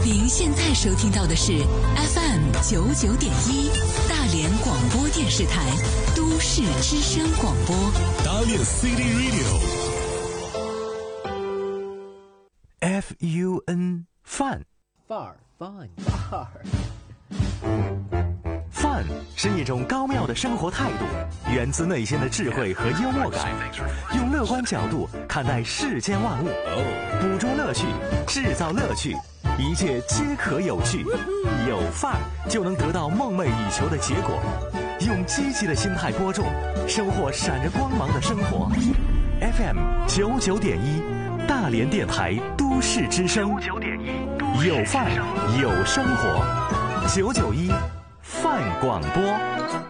您现在收听到的是 FM99.1 大连广播电视台都市之声广播。 大连 City Radio。FUN 范范儿。 范是一种高妙的生活态度，源自内心的智慧和幽默感，用乐观角度看待世间万物，捕捉乐趣，制造乐趣，一切皆可有趣。有范儿就能得到梦寐以求的结果。用积极的心态播种，收获闪着光芒的生活。FM99.1大连电台都市之声，有范儿有生活，991范广播。